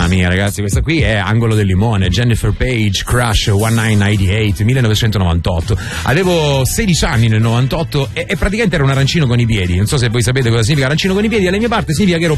Mamma mia, ragazzi, questa qui è Angolo del Limone, Jennifer Page, Crush 1998, 1998. Avevo 16 anni nel 98 e praticamente ero un arancino con i piedi. Non so se voi sapete cosa significa arancino con i piedi, alle mie parti significa che ero